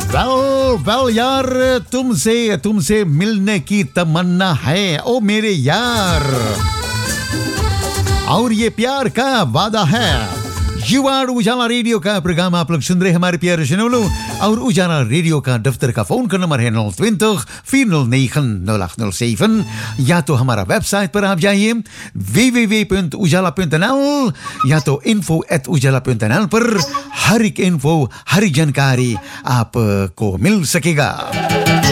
Well यार, तुमसे मिलने की तमन्ना है ओ मेरे यार, और ये प्यार का वादा है। युवा उजाला रेडियो का प्रोग्राम आप लोग सुन रहे हैं हमारे प्यारे सुनोलो, और उजाला रेडियो का दफ्तर का फोन का नंबर है 020 409 0807, या तो हमारा वेबसाइट पर आप जाइए www.ujala.nl, या तो info@ujala.nl पर हर एक इन्फो, हर एक जानकारी आपको मिल सकेगा।